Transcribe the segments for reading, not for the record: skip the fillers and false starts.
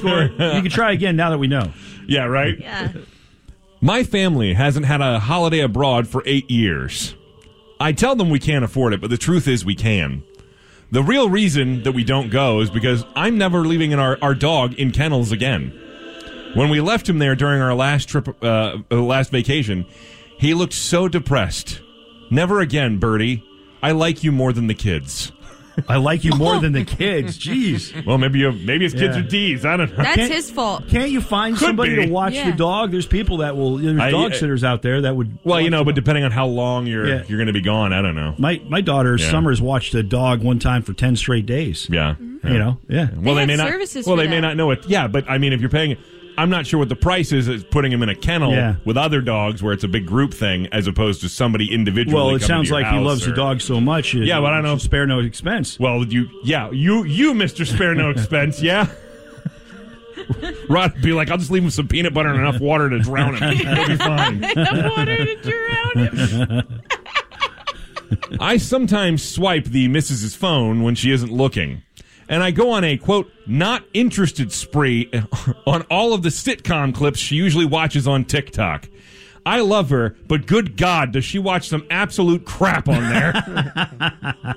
score. You can try again now that we know. Yeah, right? Yeah. My family hasn't had a holiday abroad for 8 years. I tell them we can't afford it, but the truth is we can. The real reason that we don't go is because I'm never leaving our dog in kennels again. When we left him there during our last trip, last vacation, he looked so depressed. Never again, Bertie. I like you more than the kids. I like you more than the kids. Jeez. Well, maybe his kids are D's. I don't know. That's his fault. Can't you find Could somebody be. to watch Yeah. the dog? There's people that will. There's dog sitters out there that would. Well, watch but the dog. depending on how long you're going to be gone, I don't know. My daughter Summers watched a dog one time for 10 straight days. Yeah. You know. Yeah. Well, They they may have not. services Well, for they may that. not know it. Yeah, but I mean, if you're paying, I'm not sure what the price is putting him in a kennel with other dogs where it's a big group thing as opposed to somebody individually. Well, it coming sounds to your like he house loves the dog so much. Yeah, but I don't know. Spare no expense. Well, you, Mr. Spare No Expense, yeah. Rod would be like, I'll just leave him some peanut butter and enough water to drown him. He'll be fine. Enough water to drown him. I sometimes swipe the missus's phone when she isn't looking. And I go on a, quote, not interested spree on all of the sitcom clips she usually watches on TikTok. I love her, but good God, does she watch some absolute crap on there?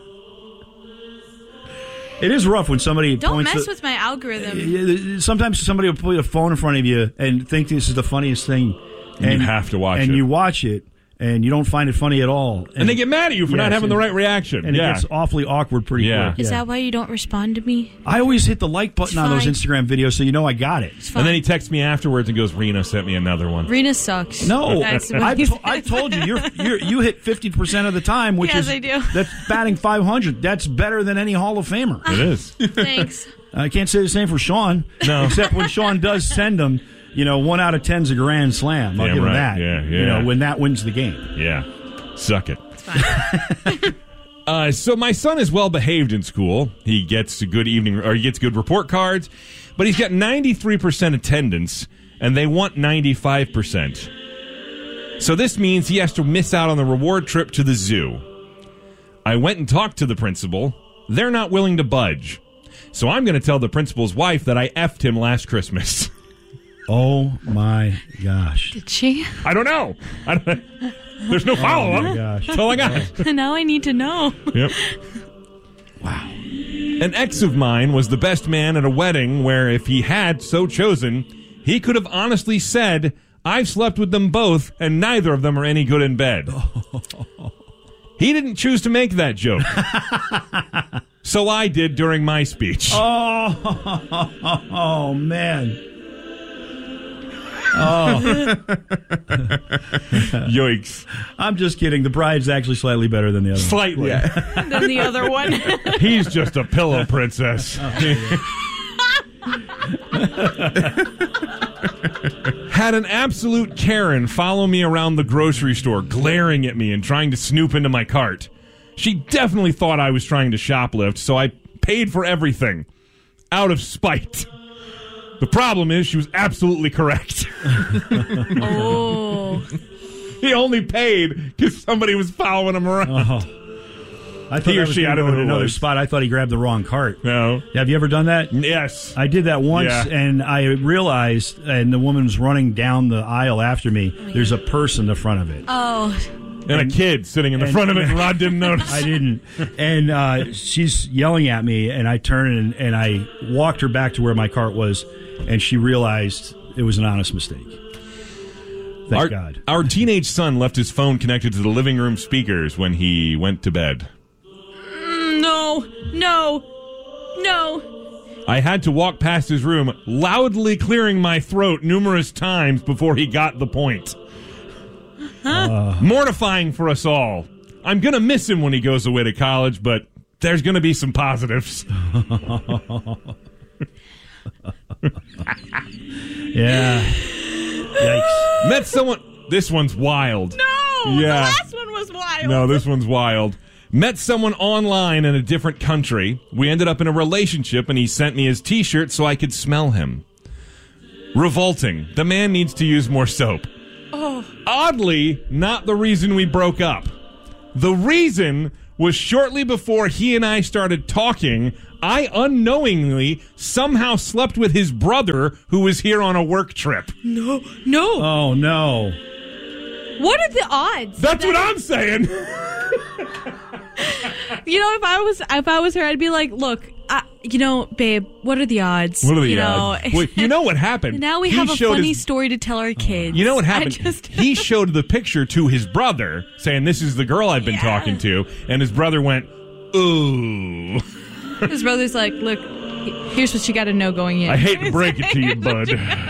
It is rough when somebody Don't points mess with my algorithm. Sometimes somebody will put a phone in front of you and think this is the funniest thing. And you have to watch it. And you watch it, and you don't find it funny at all. And they get mad at you for not having the right reaction. And it gets awfully awkward pretty quick. Is that why you don't respond to me? I always hit the like button on those fine. Instagram videos so you know I got it. And then he texts me afterwards and goes, Rena sent me another one. Rena sucks. No, That's what he I told you, you hit 50% of the time, which Yes, is I do. That's batting 500. That's better than any Hall of Famer. It is. Thanks. I can't say the same for Sean. No. Except when Sean does send them, 1 out of 10's a grand slam. I'll Damn give him right. that. Yeah. When that wins the game. Yeah. Suck it. So my son is well behaved in school. He gets a good he gets good report cards, but he's got 93% attendance, and they want 95%. So this means he has to miss out on the reward trip to the zoo. I went and talked to the principal. They're not willing to budge. So I'm going to tell the principal's wife that I effed him last Christmas. Oh, my gosh. Did she? I don't know. There's no follow-up. Oh, my gosh. That's all I got. Now I need to know. Yep. Wow. An ex of mine was the best man at a wedding where if he had so chosen, he could have honestly said, I've slept with them both and neither of them are any good in bed. He didn't choose to make that joke. So I did during my speech. Oh, man. Oh. Yikes. I'm just kidding. The bride's actually slightly better than the other one. Slightly. Than the other one. He's just a pillow princess. Had an absolute Karen follow me around the grocery store, glaring at me and trying to snoop into my cart. She definitely thought I was trying to shoplift, so I paid for everything. Out of spite. The problem is she was absolutely correct. Oh. He only paid because somebody was following him around. I thought He or that was she, gonna I don't go know to who it another was. spot. I thought he grabbed the wrong cart. No. Have you ever done that? Yes. I did that once, and I realized, and the woman was running down the aisle after me, there's a purse in the front of it. Oh. And a kid sitting in the front of it, and Rod didn't notice. I didn't. And she's yelling at me, and I turned and I walked her back to where my cart was, and she realized it was an honest mistake. Thank God. Our teenage son left his phone connected to the living room speakers when he went to bed. No. I had to walk past his room, loudly clearing my throat numerous times before he got the point. Mortifying for us all. I'm going to miss him when he goes away to college, but there's going to be some positives. Yeah. Yikes. Met someone... This one's wild. No. Yeah. The last one was wild. No, this one's wild. Met someone online in a different country. We ended up in a relationship, and he sent me his T-shirt so I could smell him. Revolting. The man needs to use more soap. Oh. Oddly, not the reason we broke up. The reason was shortly before he and I started talking, I unknowingly somehow slept with his brother who was here on a work trip. No. Oh, no. What are the odds? That's what I'm saying. You know, if I was her, I'd be like, look, babe, what are the odds? What are the odds? Well, you know what happened? Now we have a funny story to tell our kids. You know what happened? He showed the picture to his brother, saying, this is the girl I've been talking to. And his brother went, ooh. His brother's like, look, here's what you got to know going in. I hate to break it to you, bud.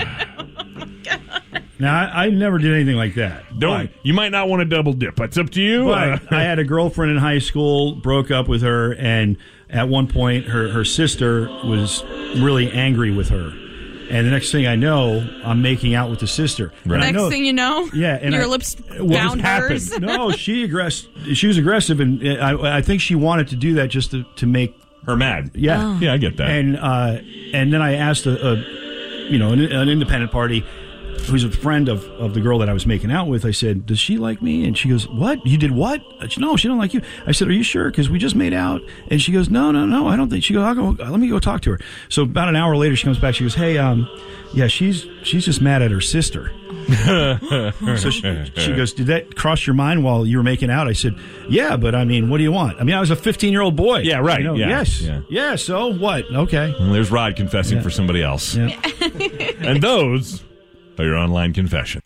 Now, I never did anything like that. You might not want to double dip. It's up to you. But I had a girlfriend in high school, broke up with her, and at one point her sister was really angry with her. And the next thing I know, I'm making out with the sister. Right. Next thing you know, your lips bound hers. No, she was aggressive, and I think she wanted to do that just to make her mad. Yeah. Oh. Yeah, I get that. And then I asked an independent party who's a friend of the girl that I was making out with. I said, does she like me? And she goes, what? You did what? Said, no, she don't like you. I said, are you sure? Because we just made out. And she goes, no, I don't think. She goes, let me go talk to her. So about an hour later, she comes back. She goes, hey, yeah, she's just mad at her sister. So she goes, did that cross your mind while you were making out? I said, yeah, but I mean, what do you want? I mean, I was a 15-year-old boy. Yeah, right. You know, yeah. Yes. Yeah. Yeah, so what? Okay. Well, there's Rod confessing for somebody else. Yeah. And those are your online confession.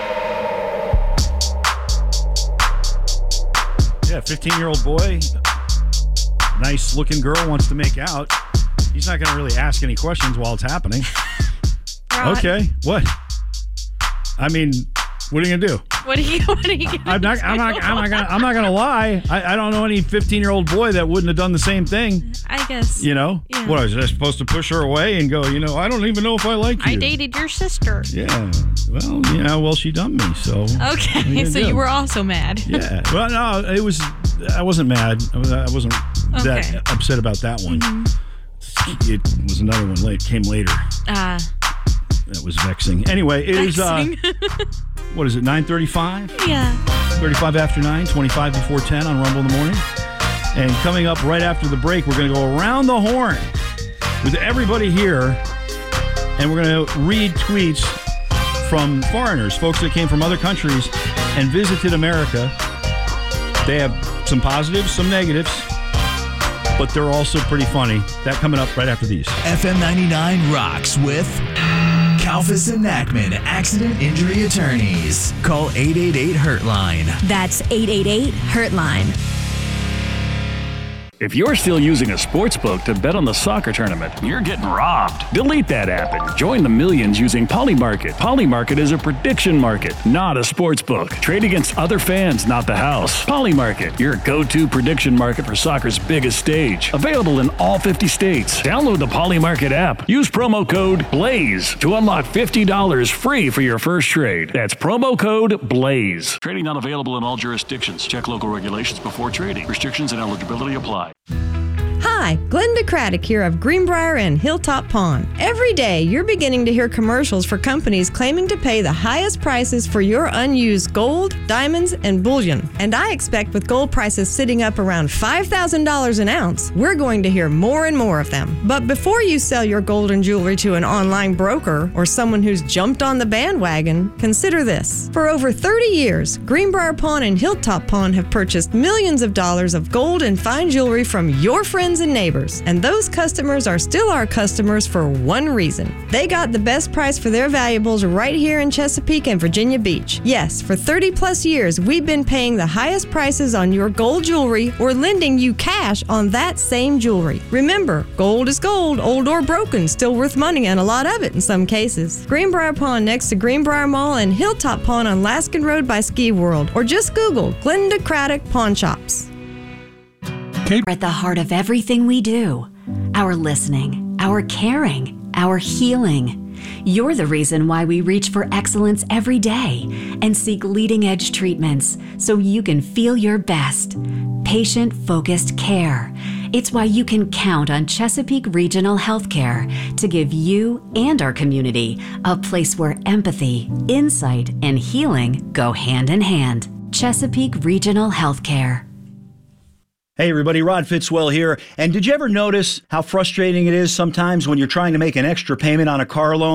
Yeah, 15-year-old boy, nice-looking girl wants to make out. He's not going to really ask any questions while it's happening. Rod, Okay, what? I mean, what are you going to do? What are you gonna I'm not going to lie. I don't know any 15-year-old boy that wouldn't have done the same thing. I guess. You know? Yeah. What, was I supposed to push her away and go, I don't even know if I like you? I dated your sister. Yeah. Well, she dumped me, so. Okay, you so do? you were also mad. Yeah. Well, no, I wasn't mad. I wasn't that upset about that one. Mm-hmm. It was another one came later. That was vexing. Anyway, it is, what is it, 9:35? Yeah. 35 after 9, 25 before 10 on Rumble in the Morning. And coming up right after the break, we're going to go around the horn with everybody here, and we're going to read tweets from foreigners, folks that came from other countries and visited America. They have some positives, some negatives, but they're also pretty funny. That coming up right after these. FM 99 rocks with Kalfas and Nachman Accident Injury Attorneys. Call 888-HURT-LINE. That's 888-HURT-LINE. If you're still using a sportsbook to bet on the soccer tournament, you're getting robbed. Delete that app and join the millions using Polymarket. Polymarket is a prediction market, not a sportsbook. Trade against other fans, not the house. Polymarket, your go-to prediction market for soccer's biggest stage. Available in all 50 states. Download the Polymarket app. Use promo code BLAZE to unlock $50 free for your first trade. That's promo code BLAZE. Trading not available in all jurisdictions. Check local regulations before trading. Restrictions and eligibility apply. Hi, Glenda Craddock here of Greenbrier and Hilltop Pond. Every day, you're beginning to hear commercials for companies claiming to pay the highest prices for your unused gold, diamonds, and bullion. And I expect with gold prices sitting up around $5,000 an ounce, we're going to hear more and more of them. But before you sell your gold and jewelry to an online broker or someone who's jumped on the bandwagon, consider this. For over 30 years, Greenbrier Pawn and Hilltop Pawn have purchased millions of dollars of gold and fine jewelry from your friends and neighbors. And those customers are still our customers for one reason. They got the best price for their valuables right here in Chesapeake and Virginia Beach. Yes, for 30 plus years, we've been paying the highest prices on your gold jewelry or lending you cash on that same jewelry. Remember, gold is gold, old or broken, still worth money and a lot of it in some cases. Greenbrier Pawn next to Greenbrier Mall and Hilltop Pawn on Laskin Road by Ski World. Or just Google Glenda Craddock Pawn Shops. We're at the heart of everything we do. Our listening, our caring, our healing. You're the reason why we reach for excellence every day and seek leading-edge treatments so you can feel your best. Patient-focused care. It's why you can count on Chesapeake Regional Healthcare to give you and our community a place where empathy, insight, and healing go hand in hand. Chesapeake Regional Healthcare. Hey everybody, Rod Fitzwell here. And did you ever notice how frustrating it is sometimes when you're trying to make an extra payment on a car loan?